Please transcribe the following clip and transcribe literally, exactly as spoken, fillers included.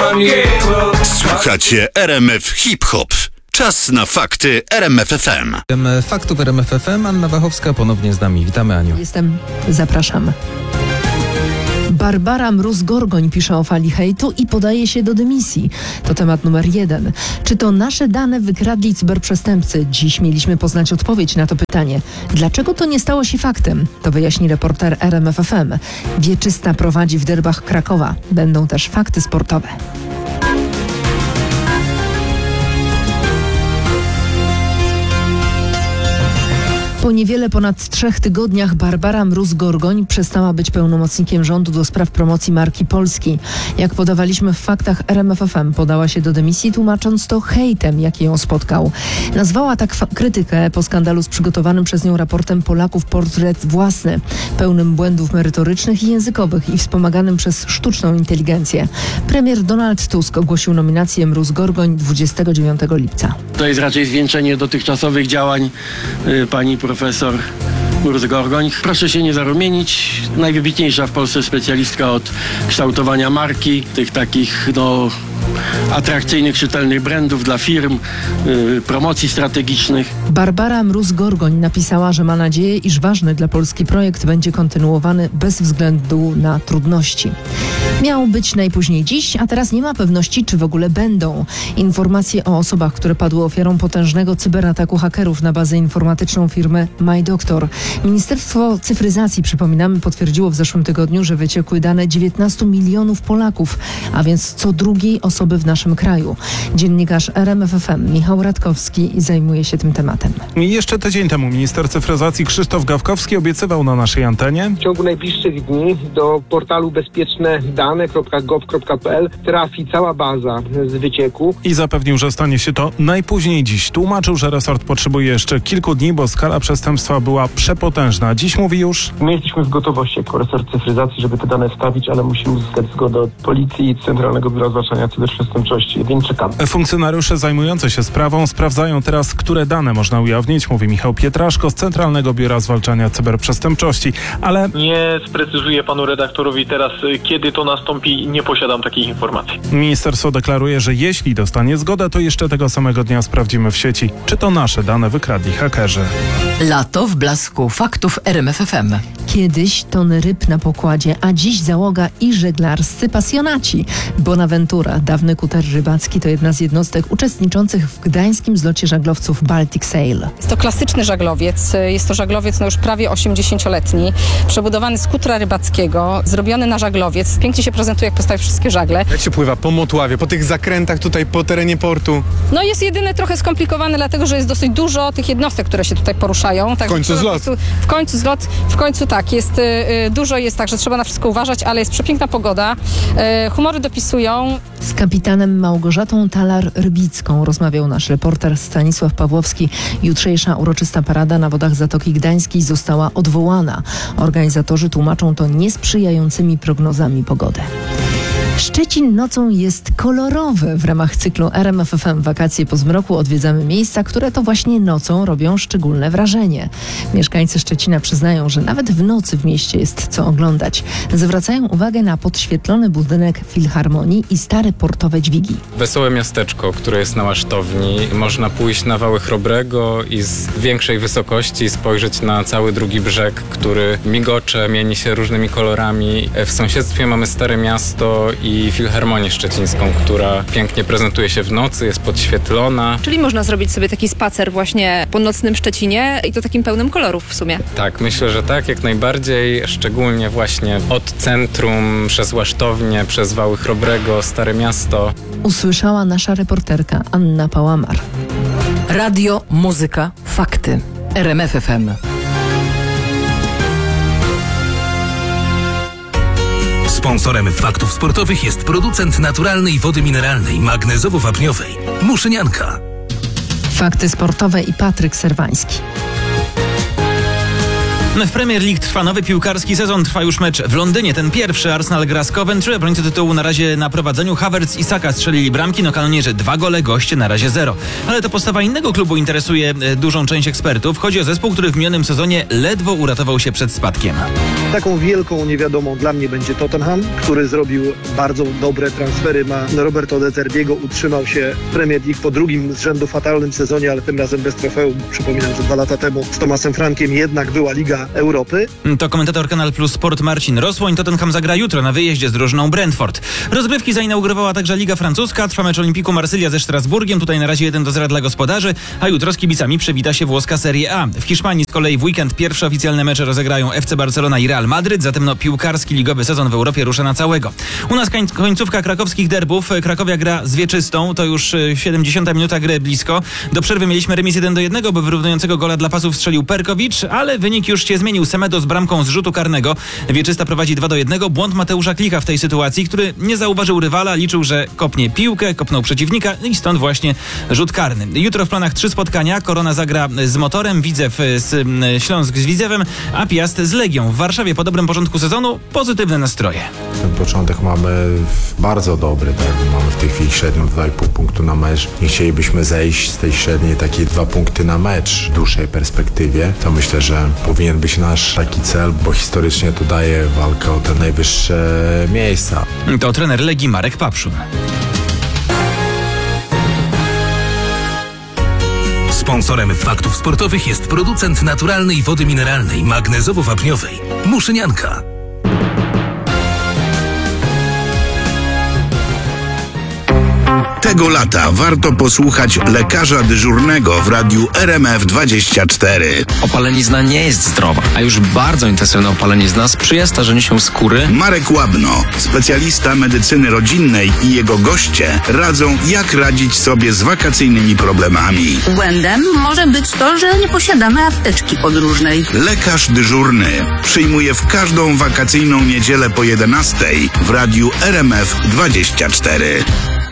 Słuchacie R M F Hip Hop. Czas na fakty R M F F M. Faktów R M F F M. Anna Wachowska ponownie z nami. Witamy, Aniu. Jestem. Zapraszam. Barbara Mróz-Gorgoń pisze o fali hejtu i podaje się do dymisji. To temat numer jeden. Czy to nasze dane wykradli cyberprzestępcy? Dziś mieliśmy poznać odpowiedź na to pytanie. Dlaczego to nie stało się faktem? To wyjaśni reporter R M F F M. Wieczysta prowadzi w derbach Krakowa. Będą też fakty sportowe. Po niewiele ponad trzech tygodniach Barbara Mróz-Gorgoń przestała być pełnomocnikiem rządu do spraw promocji marki Polski. Jak podawaliśmy w faktach, R M F F M podała się do dymisji, tłumacząc to hejtem, jaki ją spotkał. Nazwała tak fa- krytykę po skandalu z przygotowanym przez nią raportem Polaków Portret Własny, pełnym błędów merytorycznych i językowych i wspomaganym przez sztuczną inteligencję. Premier Donald Tusk ogłosił nominację Mróz-Gorgoń dwudziestego dziewiątego lipca. To jest raczej zwieńczenie dotychczasowych działań y, pani profesor Mróz-Gorgoń. Proszę się nie zarumienić. Najwybitniejsza w Polsce specjalistka od kształtowania marki, tych takich no atrakcyjnych, czytelnych brandów dla firm, yy, promocji strategicznych. Barbara Mróz-Gorgoń napisała, że ma nadzieję, iż ważny dla Polski projekt będzie kontynuowany bez względu na trudności. Miał być najpóźniej dziś, a teraz nie ma pewności, czy w ogóle będą. Informacje o osobach, które padły ofiarą potężnego cyberataku hakerów na bazę informatyczną firmy MyDoctor. Ministerstwo Cyfryzacji, przypominamy, potwierdziło w zeszłym tygodniu, że wyciekły dane dziewiętnastu milionów Polaków, a więc co drugiej osoby w naszym kraju. Dziennikarz R M F F M Michał Radkowski zajmuje się tym tematem. I jeszcze tydzień temu minister cyfryzacji Krzysztof Gawkowski obiecywał na naszej antenie: w ciągu najbliższych dni do portalu bezpieczne dane kropka gov kropka p l trafi cała baza z wycieku. I zapewnił, że stanie się to najpóźniej dziś. Tłumaczył, że resort potrzebuje jeszcze kilku dni, bo skala przestępstwa była przepotężna. Dziś mówi już: My jesteśmy w gotowości jako resort cyfryzacji, żeby te dane wstawić, ale musimy uzyskać zgodę od Policji i Centralnego Biura Zwalczania Cyberprzestępczości, więc czekamy. Funkcjonariusze zajmujący się sprawą sprawdzają teraz, które dane można ujawnić, mówi Michał Pietraszko z Centralnego Biura Zwalczania Cyberprzestępczości, ale nie sprecyzuję panu redaktorowi teraz, kiedy to nastąpi, nie posiadam takich informacji. Ministerstwo deklaruje, że jeśli dostanie zgodę, to jeszcze tego samego dnia sprawdzimy w sieci, czy to nasze dane wykradli hakerzy. Lato w blasku faktów R M F F M. Kiedyś tony ryb na pokładzie, a dziś załoga i żeglarscy pasjonaci. Bonaventura, dawny kuter rybacki, to jedna z jednostek uczestniczących w gdańskim zlocie żaglowców Baltic Sail. Jest to klasyczny żaglowiec. Jest to żaglowiec no już prawie osiemdziesięcioletni, przebudowany z kutra rybackiego, zrobiony na żaglowiec. Pięknie się prezentuje, jak postawi wszystkie żagle. Jak się pływa po Motławie, po tych zakrętach tutaj po terenie portu? No jest jedyny trochę skomplikowany, dlatego że jest dosyć dużo tych jednostek, które się tutaj poruszają. Tak, w końcu zlot. W końcu zlot, w końcu tak, jest y, dużo jest tak, że trzeba na wszystko uważać, ale jest przepiękna pogoda. Y, humory dopisują. Z kapitanem Małgorzatą Talar-Rybicką rozmawiał nasz reporter Stanisław Pawłowski. Jutrzejsza uroczysta parada na wodach Zatoki Gdańskiej została odwołana. Organizatorzy tłumaczą to niesprzyjającymi prognozami pogody. Szczecin nocą jest kolorowy. W ramach cyklu R M F F M Wakacje po zmroku odwiedzamy miejsca, które to właśnie nocą robią szczególne wrażenie. Mieszkańcy Szczecina przyznają, że nawet w nocy w mieście jest co oglądać. Zwracają uwagę na podświetlony budynek Filharmonii i stare portowe dźwigi. Wesołe miasteczko, które jest na Masztowni. Można pójść na wały Chrobrego i z większej wysokości spojrzeć na cały drugi brzeg, który migocze, mieni się różnymi kolorami. W sąsiedztwie mamy Stare Miasto i i Filharmonię Szczecińską, która pięknie prezentuje się w nocy, jest podświetlona. Czyli można zrobić sobie taki spacer właśnie po nocnym Szczecinie i to takim pełnym kolorów w sumie. Tak, myślę, że tak, jak najbardziej, szczególnie właśnie od centrum, przez Łasztownię, przez wały Chrobrego, Stare Miasto. Usłyszała nasza reporterka Anna Pałamar. Radio, muzyka, fakty. R M F F M. Sponsorem faktów sportowych jest producent naturalnej wody mineralnej magnezowo-wapniowej Muszynianka. Fakty sportowe i Patryk Serwański. W Premier League trwa nowy piłkarski sezon, trwa już mecz w Londynie. Ten pierwszy Arsenal gra z Coventry, obrońcy tytułu na razie na prowadzeniu. Havertz i Saka strzelili bramki, no kanonierzy dwa gole, goście na razie zero. Ale to postawa innego klubu interesuje dużą część ekspertów. Chodzi o zespół, który w minionym sezonie ledwo uratował się przed spadkiem. Taką wielką niewiadomą dla mnie będzie Tottenham, który zrobił bardzo dobre transfery. Ma Roberto De Zerbiego, utrzymał się w Premier League po drugim z rzędu fatalnym sezonie, ale tym razem bez trofeum. Przypominam, że dwa lata temu z Tomasem Frankiem jednak była Liga Europy. To komentator Kanal Plus Sport Marcin Rosłoń. Tottenham zagra jutro na wyjeździe z drużyną Brentford. Rozgrywki zainaugurowała także Liga Francuska. Trwa mecz Olimpiku Marsylia ze Strasburgiem. Tutaj na razie jeden do zera dla gospodarzy, a jutro z kibicami przewita się włoska Serie A. W Hiszpanii z kolei w weekend pierwsze oficjalne mecze rozegrają F C Barcelona i Real Madryt. Zatem no, piłkarski ligowy sezon w Europie rusza na całego. U nas koń- końcówka krakowskich derbów. Krakowia gra z Wieczystą. To już siedemdziesiąta minuta gry blisko. Do przerwy mieliśmy remis jeden do jednego, bo wyrównującego gola dla pasów strzelił Perkowicz, ale wynik już się zmienił. Semedo z bramką z rzutu karnego. Wieczysta prowadzi dwa do jednego. Błąd Mateusza Klicha w tej sytuacji, który nie zauważył rywala, liczył, że kopnie piłkę, kopnął przeciwnika i stąd właśnie rzut karny. Jutro w planach trzy spotkania. Korona zagra z Motorem, Widzew z Śląsk z Widzewem, a Piast z Legią. W Warszawie po dobrym początku sezonu pozytywne nastroje. Ten początek mamy bardzo dobry, tak? Mamy w tej chwili średnią dwa i pół punktu na mecz. Nie chcielibyśmy zejść z tej średniej takie dwa punkty na mecz w dłuższej perspektywie. To myślę, że powinien być nasz taki cel, bo historycznie to daje walkę o te najwyższe miejsca. To trener Legii Marek Papszun. Sponsorem faktów sportowych jest producent naturalnej wody mineralnej magnezowo-wapniowej Muszynianka. Tego lata warto posłuchać lekarza dyżurnego w radiu R M F dwadzieścia cztery. Opalenizna nie jest zdrowa, a już bardzo intensywna opalenizna sprzyja starzeniu się skóry. Marek Łabno, specjalista medycyny rodzinnej i jego goście radzą, jak radzić sobie z wakacyjnymi problemami. Błędem może być to, że nie posiadamy apteczki podróżnej. Lekarz dyżurny przyjmuje w każdą wakacyjną niedzielę po jedenastej w radiu R M F dwadzieścia cztery.